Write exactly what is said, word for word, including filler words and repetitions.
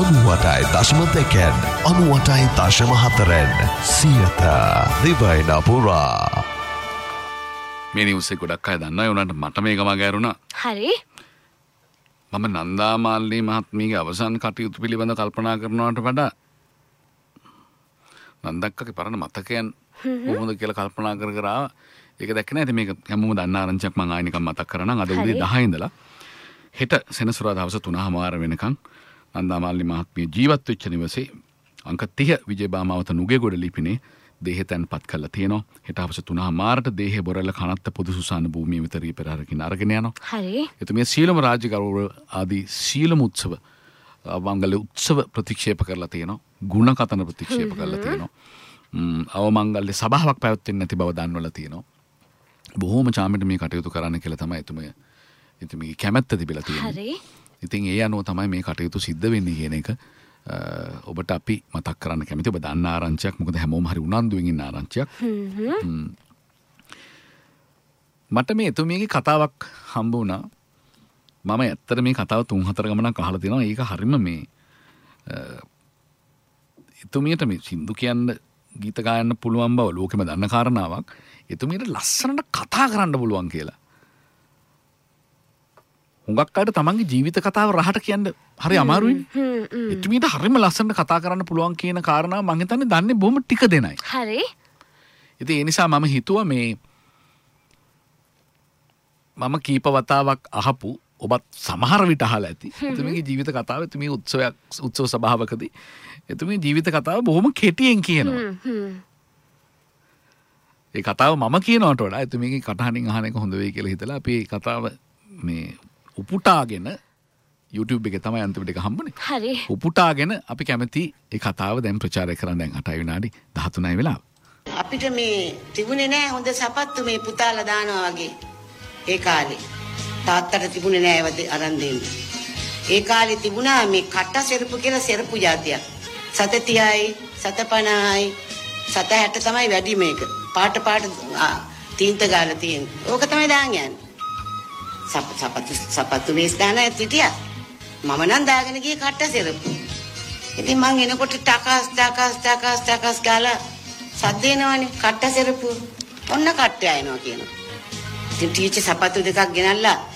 අනුවටයි දශම දෙකෙන් අනුවටයි දශම හතරෙන් සියත දිවයින පුරා. මේ නිවුස් එක ගොඩක් අය දන්නවා. ඒ උනාට මට මේක මග ඇරුණා. හරි. මම නන්දා මාල්ලී මහත්මියගේ අවසන් කටයුතු පිළිබඳව කල්පනා කරනවට වඩා නන්දක්කගේ පරණ මතකයන් කොහොමද කියලා කල්පනා කර කර ආවා. ඒක දැක්කේ නැහැ. ඉතින් මේක හැමෝම දන්න ආරංචියක් මම ආයෙ නිකන් මතක් කරනම් අද උදේ දහ ඉඳලා හෙට සෙනසුරාදා දවස් තුනමාර වෙනකන් නන්දා මාල්ලී මහත්මිය ජීවත් වෙච්ච නිවසේ අංක තිහ විජයබාමාවත නුගේගොඩ ලිපිනේ දේහය තැන්පත් කරලා තියෙනවා. හෙට හවස තුනමාරට දේහය බොරැල්ල කනත්ත පොදු සුසාන භූමිය විතරී පෙරහැරකින් අරගෙන යනවා. හරි. එතුමිය සීලම රාජ්‍ය ගෞරව ආදී සීලම උත්සව මංගල උත්සව ප්‍රතික්ෂේප කරලා තියෙනවා. ගුණ කතන ප්‍රතික්ෂේප කරලා තියෙනවා. අවමංගල්‍ය සභාවක් පැවැත්වෙන්නේ නැති බව දන්වලා තියෙනවා. බොහෝම චාමෙට මේ කටයුතු කරන්න කියලා තමයි එතුමිය එතුමියගේ කැමැත්ත තිබිලා තියෙන්නේ. හරි. ඉතින් ඒ අනුව තමයි මේ කටයුතු සිද්ධ වෙන්නේ කියන එක ඔබට අපි මතක් කරන්න කැමති. ඔබ දන්න ආරංචියක්. මොකද හැමෝම හරි උනන්දුවෙන් ඉන්න ආරංචියක්. මට මේ එතුමියගේ කතාවක් හම්බ වුණා. මම ඇත්තට මේ කතාව තුන් හතර ගමනක් අහලා තියෙනවා. ඒක හරිම මේ එතුමියට මේ සින්දු කියන්න ගීත ගායන්න පුළුවන් බව ලෝකෙම දන්න කාරණාවක්. එතුමියට ලස්සනට කතා කරන්න පුළුවන් කියලා. හුඟක් අයට තමන්ගේ ජීවිත කතාව රහට කියන්න හරි අමාරුයි. එතුමියට හරිම ලස්සනට කතා කරන්න පුළුවන් කියන කාරණාව මම හිතන්නේ දන්නේ බොහොම ටික දෙනයි. හරි. ඉතින් ඒ නිසා මම හිතුවා මේ මම කීප වතාවක් අහපු ඔබත් සමහර විට අහලා ඇති. එතුමියගේ ජීවිත කතාව එතුමිය උත්සවයක් උත්සව සභාවකදී එතුමියගේ ජීවිත කතාව බොහොම කෙටියෙන් කියනවා. ඒ කතාව මම කියනවට වඩා එතුමියගේ කටහඬින් අහන එක හොඳ වෙයි කියලා හිතලා අපි මේ කතාව මේ උපුටාගෙන YouTube එකේ තමයි අන්තිමට එක හම්බුනේ. හරි. උපුටාගෙන අපි කැමති ඒ කතාව දැන් ප්‍රචාරය කරන්න දැන් අටයි විනාඩි දහතුනයි වෙලාව. අපිට මේ තිබුණේ නෑ හොඳ සපත්තු මේ පුතාලා දානවා වගේ. ඒ කාලේ තාත්තට තිබුණේ නෑ ඒවත් අරන් දෙන්න. ඒ කාලේ තිබුණා මේ කට සෙරපු කියලා සෙරපු જાතියක්. සත තිහයි සත පනහයි සත හැට තමයි වැඩි මේක. පාට පාට තීන්ත ගාලා තියෙන්නේ. ඕක තමයි දාන් යන්නේ. සපත්තු සපත්තු මේස් දාන ඇතිටියා. මම නම් දාගෙන ගියේ කට සෙරපු. ඉතින් මං එනකොට ටකස් ටකස් ටකස් ටකස් ගාලා සද්ද එනවනේ කට සෙරපු. ඔන්න කට්ටය එනවා කියනවා. ඉතින් ටීචර් සපත්තු දෙකක් ගෙනල්ලා